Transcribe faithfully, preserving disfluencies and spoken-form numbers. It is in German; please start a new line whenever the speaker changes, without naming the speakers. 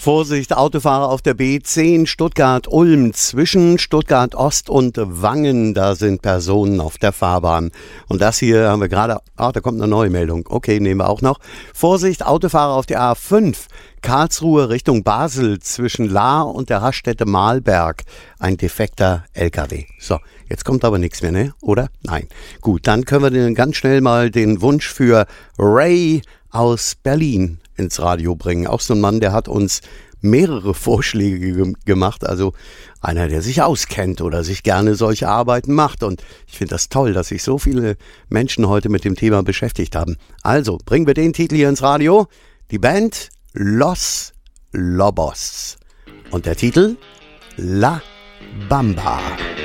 Vorsicht, Autofahrer auf der B zehn Stuttgart-Ulm. Zwischen Stuttgart-Ost und Wangen, da sind Personen auf der Fahrbahn. Und das hier haben wir gerade, ah, da kommt eine neue Meldung. Okay, nehmen wir auch noch. Vorsicht, Autofahrer auf der A fünf. Karlsruhe Richtung Basel zwischen Lahr und der Raststätte Mahlberg. Ein defekter L K W. So, jetzt kommt aber nichts mehr, ne? Oder? Nein. Gut, dann können wir den ganz schnell mal den Wunsch für Ray aus Berlin ins Radio bringen. Auch so ein Mann, der hat uns mehrere Vorschläge ge- gemacht. Also einer, der sich auskennt oder sich gerne solche Arbeiten macht. Und ich finde das toll, dass sich so viele Menschen heute mit dem Thema beschäftigt haben. Also, bringen wir den Titel hier ins Radio. Die Band Los Lobos. Und der Titel La Bamba.